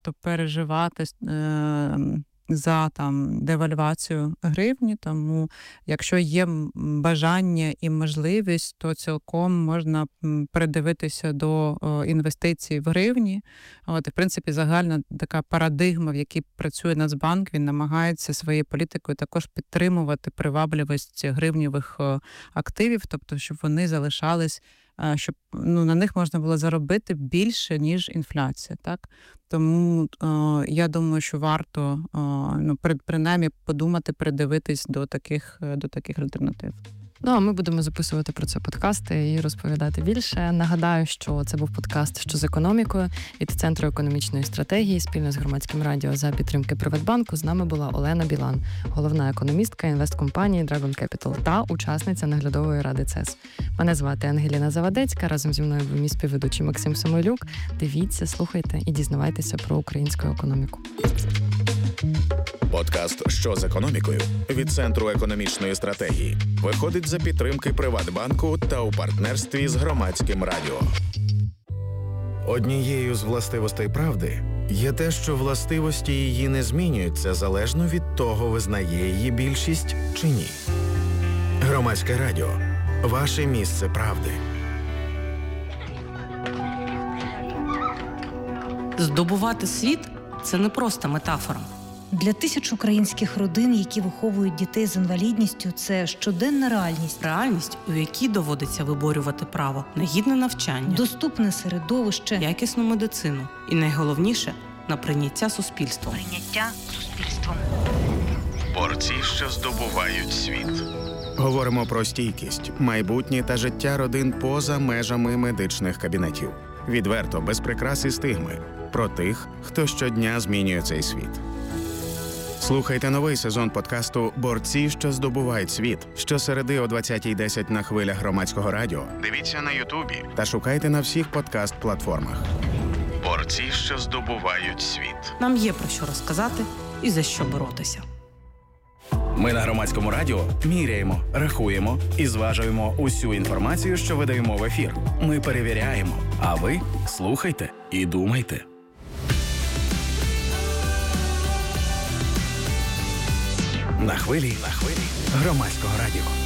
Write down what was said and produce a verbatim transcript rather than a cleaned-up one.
надто переживати е, за там девальвацію гривні, тому якщо є бажання і можливість, то цілком можна передивитися до інвестицій в гривні. От, в принципі, загальна така парадигма, в якій працює Нацбанк, він намагається своєю політикою також підтримувати привабливість гривнівих активів, тобто, щоб вони залишались, щоб ну, на них можна було заробити більше, ніж інфляція. Так? Тому е, я думаю, що варто е, ну, принаймні подумати, придивитись до таких, до таких альтернатив. Ну, а ми будемо записувати про це подкасти і розповідати більше. Нагадаю, що це був подкаст «Що з економікою» від Центру економічної стратегії спільно з Громадським радіо за підтримки Приватбанку. З нами була Олена Білан, головна економістка інвесткомпанії Dragon Capital та учасниця наглядової ради ЦЕС. Мене звати Ангеліна Завадецька, разом зі мною був мій співведучий Максим Самойлюк. Дивіться, слухайте і дізнавайтеся про українську економіку. Подкаст «Що з економікою» від Центру економічної стратегії виходить за підтримки Приватбанку та у партнерстві з Громадським радіо. Однією з властивостей правди є те, що властивості її не змінюються залежно від того, визнає її більшість чи ні. Громадське радіо – ваше місце правди. Здобувати світ – це не просто метафора. Для тисяч українських родин, які виховують дітей з інвалідністю, це щоденна реальність. Реальність, у якій доводиться виборювати право на гідне навчання, доступне середовище, якісну медицину і, найголовніше, на прийняття суспільством. Прийняття суспільством. Борці, що здобувають світ. Говоримо про стійкість, майбутнє та життя родин поза межами медичних кабінетів. Відверто, без прикрас і стигми. Про тих, хто щодня змінює цей світ. Слухайте новий сезон подкасту «Борці, що здобувають світ» щосереди о двадцятій десять на хвилях Громадського радіо. Дивіться на Ютубі та шукайте на всіх подкаст-платформах. Борці, що здобувають світ. Нам є про що розказати і за що боротися. Ми на Громадському радіо міряємо, рахуємо і зважуємо усю інформацію, що видаємо в ефір. Ми перевіряємо, а ви слухайте і думайте. На хвилі, на хвилі Громадського радіо.